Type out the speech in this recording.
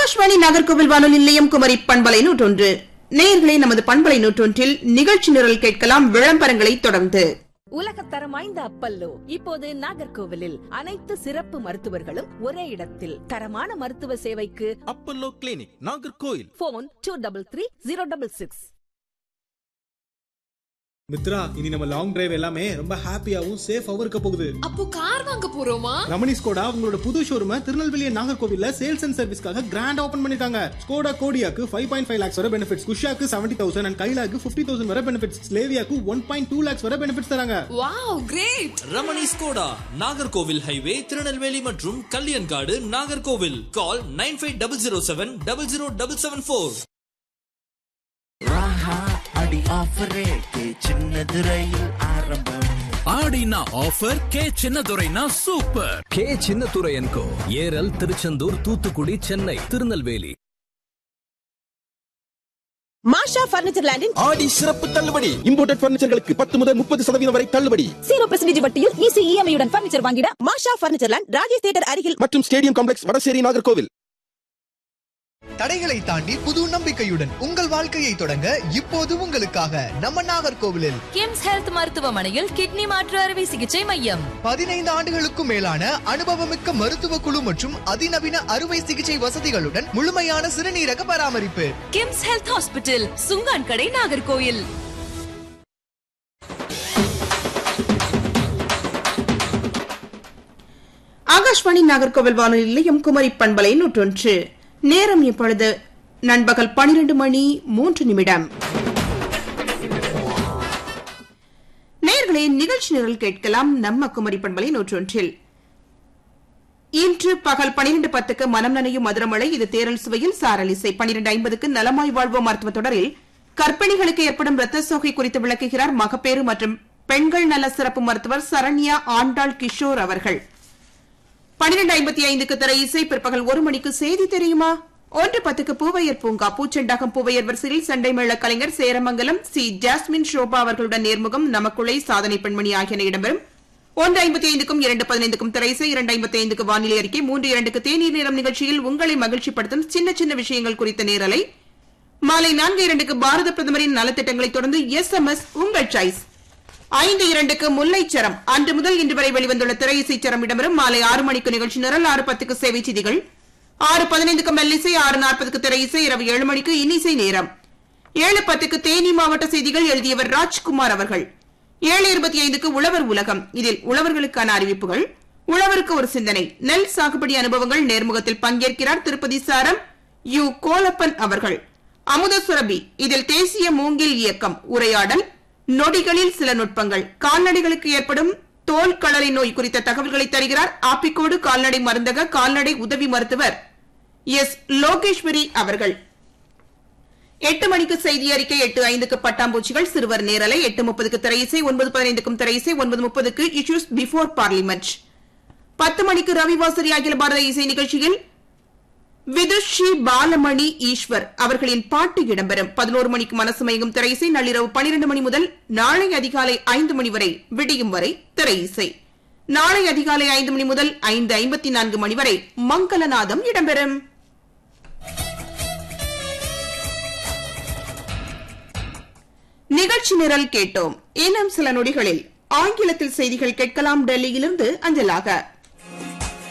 ஆகாஷ்வாணி நாகர்கோவில் வானொலி நிலையம் குமரி பண்பலை 101. நேயர்களே, நமது பண்பலை 101 நிகழ்ச்சி நிரல் கேட்கலாம். விளம்பரங்களை தொடர்ந்து உலகத்தரம் வாய்ந்த அப்பல்லோ இப்போது நாகர்கோவிலில் அனைத்து சிறப்பு மருத்துவர்களும் ஒரே இடத்தில். தரமான மருத்துவ சேவைக்கு Apollo clinic, Nagercoil. Phone 233066. Mitra, இனி நம்ம லாங் டிரைவ் எல்லாமே ரொம்ப ஹாப்பியாவும் சேஃபாவும் இருக்க போகுது. அப்போ கார் வாங்க போறோமா? ரமணி ஸ்கோடா உங்களோட புது ஷோரூம் திருநெல்வேலி நாகர்கோவில்ல சேல்ஸ் அண்ட் சர்வீஸ்க்காக கிராண்ட் ஓபன் பண்ணிருக்காங்க. ஸ்கோடா கோடியாக்கு 5.5 lakhs வரை பெனிஃபிட்ஸ், குஷாக்கு 70,000 and கைலாக்கு 50,000 வரை பெனிஃபிட்ஸ், ஸ்லேவியாக்கு 1.2 lakhs வரை பெனிஃபிட்ஸ் தராங்க. Wow, great! Ramani Skoda, Nagercoil highway, Tirunelveli மற்றும் கல்யாண்காடு, நாகர்கோவில். கால் 9500700774. ஆடினா offer K சின்னதுரைனா super. K Chinnadurai என்கோ ஏரல், திருச்செந்தூர், தூத்துக்குடி, சென்னை, திருநெல்வேலி. மாஷா பர்னிச்சர் லேண்டின் ஆடி சிறப்பு தள்ளுபடி. இம்போர்ட்டட் பர்னிச்சர்களுக்கு 10 முதல் 30% வரை தள்ளுபடி. 0% வட்டியில் ஈஸி இஎம்ஐயுடன் பர்னிச்சர் வாங்கிட மாஷா பர்னிச்சர் லேண்ட், ராஜேஷ் தியேட்டர் அருகில் மற்றும் ஸ்டேடியம் காம்ப்ளெக்ஸ், வடசேரி, நாகர்கோவில். தடைகளை தாண்டி புது நம்பிக்கையுடன் உங்கள் வாழ்க்கையை தொடங்க இப்போது உங்களுக்காக நம்ம நாகர்கோவிலில் கிம்ஸ் ஹெல்த் மருத்துவமனையில் கிட்னி மாற்று அறுவை சிகிச்சை மையம். 15 ஆண்டுகளுக்கும் மேலான அனுபவமிக்க மருத்துவ குழு மற்றும் அதிநவீன அறுவை சிகிச்சை வசதிகளுடன் முழுமையான சிறுநீரக பராமரிப்பு. கிம்ஸ் ஹெல்த் ஹாஸ்பிட்டல், சுங்கான் கடை, நாகர்கோவில். ஆகாஷ்வாணி நாகர்கோவில் வானொலி நிலையம் குமரி பண்பலை 101. நேரம் இப்பொழுது நண்பகல் 12:03. நேயர்களே, நிகழ்ச்சி நிரல் கேட்கலாம். நம்ம குமரி பண்பலை 101. இன்று பகல் 12:10 மனம் நனையும் மதுரமழை. இது தேரல் சுவையில் சாரலிசை. 12:50 நலமாய் வாழ்வோம் மருத்துவ தொடரில் கர்ப்பிணிகளுக்கு ஏற்படும் இரத்த சோகை குறித்து விளக்குகிறார் மகப்பேறு மற்றும் பெண்கள் நல சிறப்பு மருத்துவர் சரண்யா ஆண்டாள் கிஷோர் அவர்கள். 12:55 திரை இசை. பிற்பகல் 1 மணிக்கு செய்தி தெரியுமா? 1:10 பூவையர் பூங்கா. பூச்செண்டாகம் பூவையர் வரிசையில் சண்டை மேள கலைஞர் சேரமங்கலம் சி ஜாஸ்மின் ஷோபா அவர்களுடன் நேர்முகம், நமக்குள்ளே சாதனை பெண்மணி ஆகியன இடம்பெறும். 1:55க்கும் 2:15க்கும் திரை இசை. 2:55 வானிலை அறிக்கை. 3:02 தேநீர் நேரம் நிகழ்ச்சியில் உங்களை மகிழ்ச்சிப்படுத்தும் சின்ன சின்ன விஷயங்கள் குறித்த நேரலை. மாலை 4:02 பாரத பிரதமரின் நலத்திட்டங்களை தொடர்ந்து SMS உங்கள் சாய்ஸ். 5:02 முல்லைச்சரம். அன்று முதல் இன்று வரை வெளிவந்துள்ள திரை இசைச்சரம் இடம்பெறும். மாலை 6 மணிக்கு நிகழ்ச்சி நிரல். 6:10 சேவை செய்திகள். 6:15 மெல்லிசை. 6:40 திரை இசை. இரவு 7 மணிக்கு இன்னிசை நேரம். 7:10 தேனி மாவட்ட செய்திகள் எழுதியவர் ராஜ்குமார் அவர்கள். 7:25 உழவர் உலகம். இதில் உழவர்களுக்கான அறிவிப்புகள், உழவருக்கு ஒரு சிந்தனை, நெல் சாகுபடி அனுபவங்கள். நேர்முகத்தில் பங்கேற்கிறார் திருப்பதி சாரம் யு கோலப்பன் அவர்கள். அமுத சுரபி. இதில் தேசிய மூங்கில் இயக்கம், உரையாடல், நொடிகளில் சில நுட்பங்கள், கால்நடைகளுக்கு ஏற்படும் தோல் களலை நோய் குறித்த தகவல்களை தருகிறார் ஆப்பிக்கோடு கால்நடை மருந்தக கால்நடை உதவி மருத்துவர் எஸ் லோகேஸ்வரி அவர்கள். 8 மணிக்கு செய்தி அறிக்கை. 8:05 பட்டாம்பூச்சிகள் சிறுவர் நேரலை. 8:30 திரை இசை. 9:15 திரை இசை. 9:30 இஷ்யூஸ் பிஃபோர் பார்லிமெண்ட். 10 மணிக்கு ரவிவாசரி அகில பாரத இசை நிகழ்ச்சியில் விதுஷி பாலமணி ஈஸ்வர் அவர்களின் பாட்டு இடம்பெறும். 11 மணிக்கு மனசு மயங்கும் திரை இசை. நள்ளிரவு 12 மணி முதல் நாளை அதிகாலை 5 மணி வரை விடியும் வரை திரை இசை. நாளை அதிகாலை 5 மணி முதல் 5:54 மணி வரை மங்களநாதம் இடம்பெறும். நிகழ்ச்சி நிரல் கேட்டோம். இன்னும் சில நொடிகளில் ஆங்கிலத்தில் செய்திகள் கேட்கலாம். டெல்லியிலிருந்து அஞ்சலாக.